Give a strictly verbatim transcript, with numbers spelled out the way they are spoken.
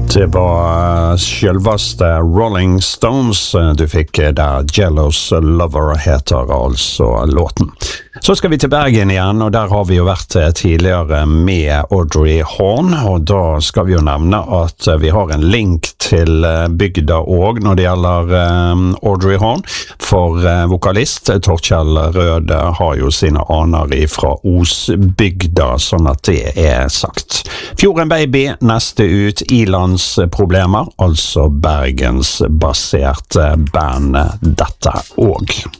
Det var selveste Rolling Stones du fikk der. Jealous Lover heter altså låten. Så skal vi til Bergen igjen, og der har vi jo vært tidligere med Audrey Horne, og da skal vi jo nevne at vi har en link til bygda også når det gjelder Audrey Horne, for vokalist Torkjell Rød har jo sine aner fra Osbygda, sånn at det er sagt. Fjorden Baby, neste ut, Ilands Problemer, altså Bergens basert band dette også.